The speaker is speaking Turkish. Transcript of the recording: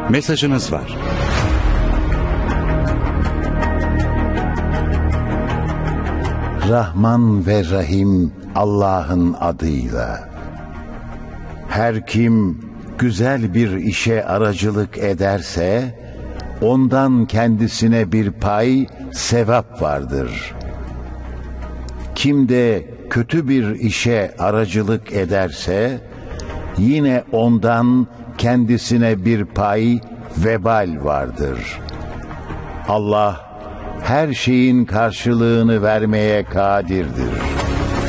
Mesajınız var. Rahman ve Rahim Allah'ın adıyla. Her kim güzel bir işe aracılık ederse, ondan kendisine bir pay, sevap vardır. Kim de kötü bir işe aracılık ederse, yine ondan kendisine bir pay, vebal vardır. Allah her şeyin karşılığını vermeye kadirdir.